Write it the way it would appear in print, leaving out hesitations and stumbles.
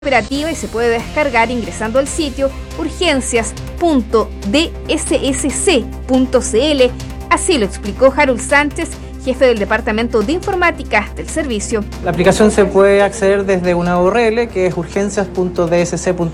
operativa y se puede descargar ingresando al sitio urgencias.dssc.cl. Así lo explicó Harold Sánchez, jefe del Departamento de Informática del servicio. La aplicación se puede acceder desde una URL que es urgencias.dssc.cl